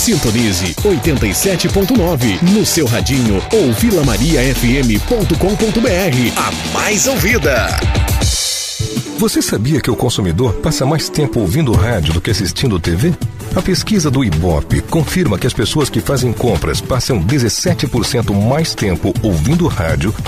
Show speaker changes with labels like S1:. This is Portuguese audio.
S1: Sintonize 87.9 no seu radinho ou vilamariafm.com.br. A mais ouvida.
S2: Você sabia que o consumidor passa mais tempo ouvindo rádio do que assistindo TV? A pesquisa do Ibope confirma que as pessoas que fazem compras passam 17% mais tempo ouvindo rádio